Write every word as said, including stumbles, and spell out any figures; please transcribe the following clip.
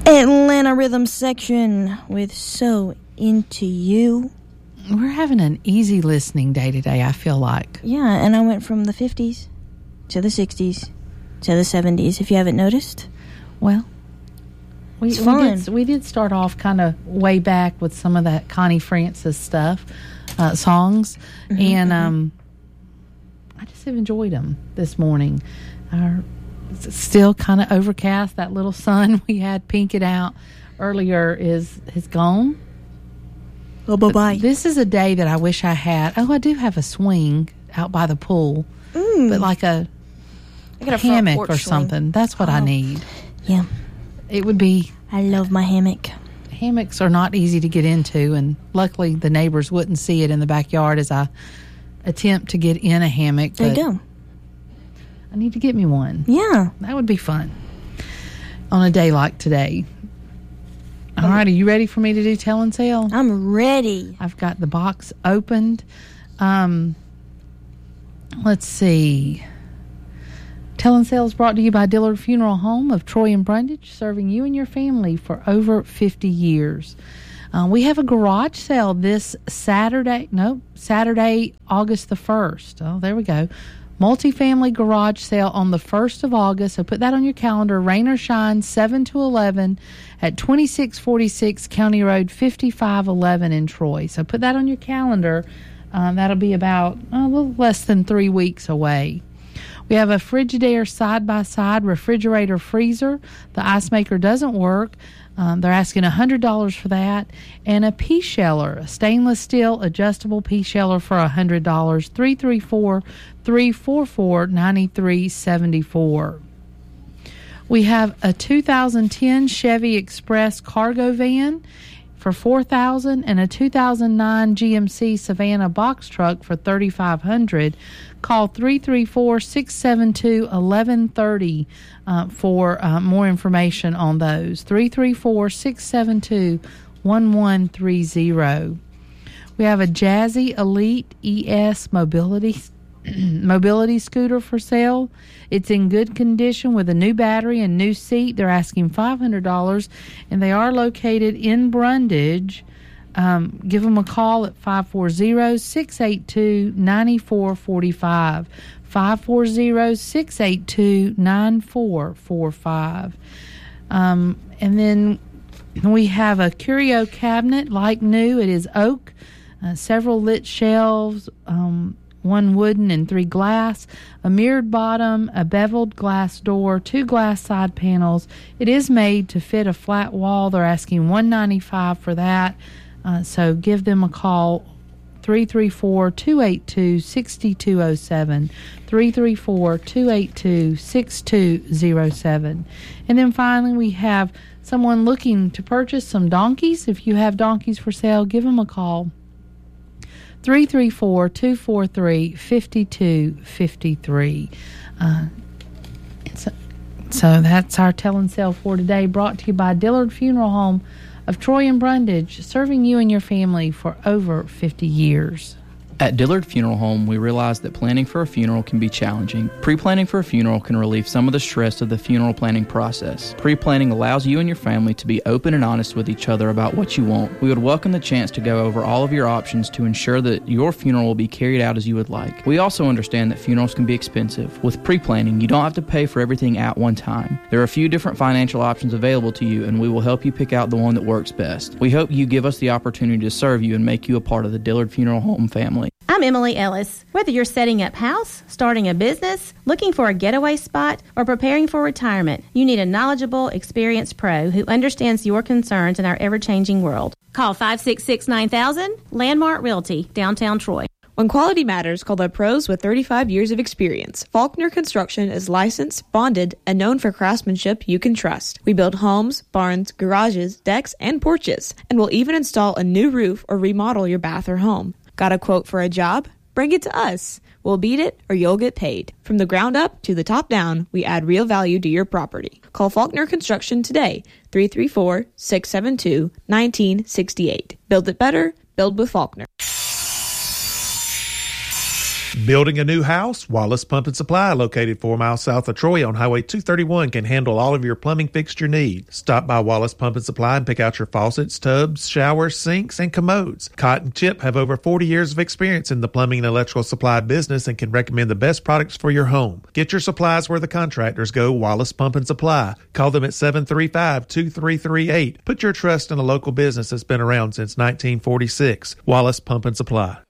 Atlanta Rhythm section with So Into You. We're having an easy listening day today, I feel like. Yeah, and I went from the fifties to the sixties to the seventies, if you haven't noticed. Well, we, it's we, fun. Did, we did start off kind of way back with some of that Connie Francis stuff, uh, songs, mm-hmm, and mm-hmm. um, I just have enjoyed them this morning. Our It's still kind of overcast. That little sun we had pinking out earlier is is gone. Oh, bye-bye. But this is a day that I wish I had. Oh, I do have a swing out by the pool. Mm. But like a, I got a hammock or something. Swing. That's what oh. I need. Yeah. It would be... I love my hammock. Hammocks are not easy to get into, and luckily the neighbors wouldn't see it in the backyard as I attempt to get in a hammock. There you go. I need to get me one. Yeah. That would be fun on a day like today. All right, are you ready for me to do Tell and Sell? I'm ready. I've got the box opened. Um, let's see. Tell and Sell is brought to you by Dillard Funeral Home of Troy and Brundage, serving you and your family for over fifty years. Uh, we have a garage sale this Saturday. No, Saturday, August the first. Oh, there we go. Multifamily garage sale on the first of August. So put that on your calendar. Rain or shine, seven to eleven at twenty-six forty-six County Road fifty-five eleven in Troy. So put that on your calendar. Um, that'll be about oh, a little less than three weeks away. We have a Frigidaire side-by-side refrigerator freezer. The ice maker doesn't work. Um, they're asking one hundred dollars for that. And a pea sheller, a stainless steel adjustable pea sheller for one hundred dollars. three three four, three four four, nine three seven four. We have a two thousand ten Chevy Express cargo van for four thousand dollars and a two thousand nine G M C Savannah box truck for thirty-five hundred dollars. Call three three four, six seven two, one one three zero uh, for uh, more information on those. three three four, six seven two, one one three zero. We have a Jazzy Elite E S mobility mobility scooter for sale. It's in good condition with a new battery and new seat. They're asking five hundred dollars, and they are located in Brundage. Um, give them a call at five four zero, six eight two, nine four four five. five four zero, six eight two, nine four four five. Um, and then we have a curio cabinet like new. It is oak, uh, several lit shelves, um, one wooden and three glass, a mirrored bottom, a beveled glass door, two glass side panels. It is made to fit a flat wall. They're asking one hundred ninety-five dollars for that. Uh, so give them a call, three three four, two eight two, six two zero seven, three three four, two eight two, six two zero seven. And then finally we have someone looking to purchase some donkeys. If you have donkeys for sale, give them a call, three three four, two four three, five two five three. Uh, so, so that's our Tell and Sell for today, brought to you by Dillard Funeral Home of Troy and Brundage, serving you and your family for over fifty years. At Dillard Funeral Home, we realize that planning for a funeral can be challenging. Pre-planning for a funeral can relieve some of the stress of the funeral planning process. Pre-planning allows you and your family to be open and honest with each other about what you want. We would welcome the chance to go over all of your options to ensure that your funeral will be carried out as you would like. We also understand that funerals can be expensive. With pre-planning, you don't have to pay for everything at one time. There are a few different financial options available to you, and we will help you pick out the one that works best. We hope you give us the opportunity to serve you and make you a part of the Dillard Funeral Home family. I'm Emily Ellis. Whether you're setting up house, starting a business, looking for a getaway spot, or preparing for retirement, you need a knowledgeable, experienced pro who understands your concerns in our ever-changing world. Call five six six, nine thousand, Landmark Realty, downtown Troy. When quality matters, call the pros with thirty-five years of experience. Faulkner Construction is licensed, bonded, and known for craftsmanship you can trust. We build homes, barns, garages, decks, and porches, and will even install a new roof or remodel your bath or home. Got a quote for a job? Bring it to us. We'll beat it or you'll get paid. From the ground up to the top down, we add real value to your property. Call Faulkner Construction today, three three four, six seven two, one nine six eight. Build it better, build with Faulkner. Building a new house? Wallace Pump and Supply, located four miles south of Troy on Highway two thirty-one, can handle all of your plumbing fixture needs. Stop by Wallace Pump and Supply and pick out your faucets, tubs, showers, sinks, and commodes. Cott and Chip have over forty years of experience in the plumbing and electrical supply business and can recommend the best products for your home. Get your supplies where the contractors go, Wallace Pump and Supply. Call them at seven three five, two three three eight. Put your trust in a local business that's been around since nineteen forty-six. Wallace Pump and Supply.